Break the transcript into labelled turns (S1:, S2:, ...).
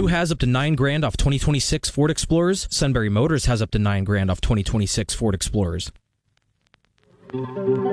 S1: has up to $9,000 off 2026 Ford Explorers. Sunbury Motors has up to $9,000 off 2026 Ford Explorers.